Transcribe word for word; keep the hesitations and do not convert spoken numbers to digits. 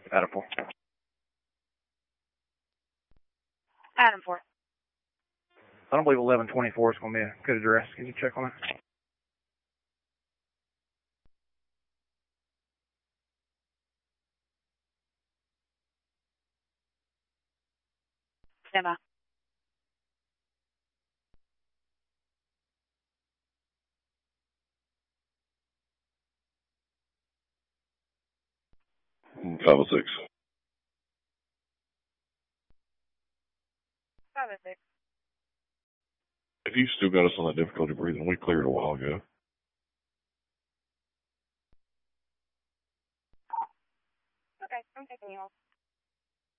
Adam four. Adam four. I don't believe eleven twenty-four is going to be a good address. Can you check on that? Stand by. five oh six. five oh six. If you still got us on that difficulty breathing, we cleared a while ago. Okay, I'm taking you off.